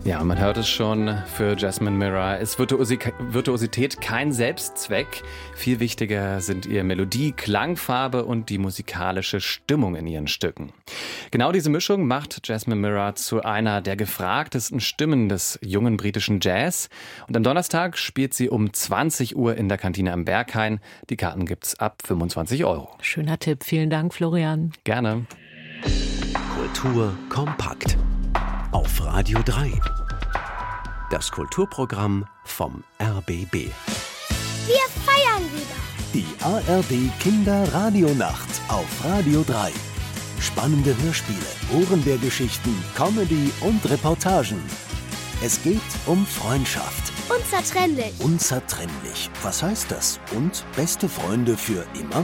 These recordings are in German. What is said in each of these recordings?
Ja, man hört es schon, für Jasmine Mirror ist Virtuosität kein Selbstzweck. Viel wichtiger sind ihr Melodie, Klangfarbe und die musikalische Stimmung in ihren Stücken. Genau diese Mischung macht Jasmine Mirror zu einer der gefragtesten Stimmen des jungen britischen Jazz. Und am Donnerstag spielt sie um 20 Uhr in der Kantine am Berghain. Die Karten gibt's ab 25 €. Schöner Tipp, vielen Dank, Florian. Gerne. Kultur kompakt. Auf Radio 3. Das Kulturprogramm vom RBB. Wir feiern wieder. Die ARD Kinderradionacht auf Radio 3. Spannende Hörspiele, Ohrenbärgeschichten, Comedy und Reportagen. Es geht um Freundschaft. Unzertrennlich. Unzertrennlich. Was heißt das? Und beste Freunde für immer?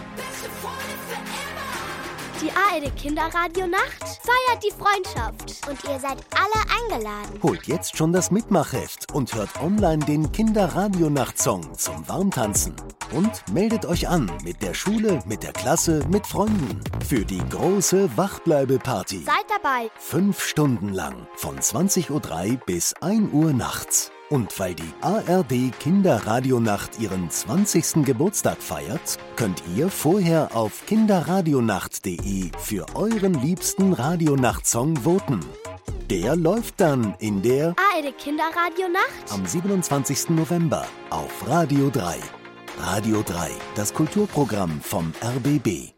Die ARD Kinderradionacht feiert die Freundschaft. Und ihr seid alle eingeladen. Holt jetzt schon das Mitmachheft und hört online den Kinderradionacht-Song zum Warmtanzen. Und meldet euch an mit der Schule, mit der Klasse, mit Freunden. Für die große Wachbleibe-Party. Seid dabei. 5 Stunden lang. Von 20:03 Uhr bis 1 Uhr nachts. Und weil die ARD Kinderradionacht ihren 20. Geburtstag feiert, könnt ihr vorher auf kinderradionacht.de für euren liebsten Radionacht-Song voten. Der läuft dann in der ARD Kinderradionacht am 27. November auf Radio 3. Radio 3, das Kulturprogramm vom RBB.